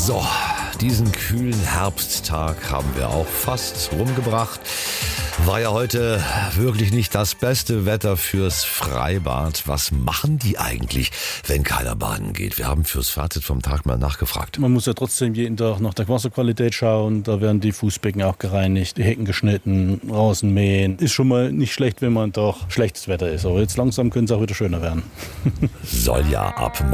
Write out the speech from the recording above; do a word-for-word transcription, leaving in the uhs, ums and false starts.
So, diesen kühlen Herbsttag haben wir auch fast rumgebracht. War ja heute wirklich nicht das beste Wetter fürs Freibad. Was machen die eigentlich, wenn keiner baden geht? Wir haben fürs Fazit vom Tag mal nachgefragt. Man muss ja trotzdem jeden Tag nach der Wasserqualität schauen. Da werden die Fußbecken auch gereinigt, die Hecken geschnitten, Rasen mähen. Ist schon mal nicht schlecht, wenn man doch schlechtes Wetter ist. Aber jetzt langsam könnte es auch wieder schöner werden. Soll ja ab